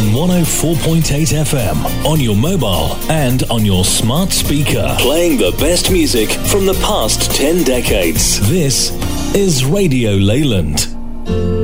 104.8 FM on your mobile and on your smart speaker. Playing the best music from the past 10 decades. This is Radio Leyland.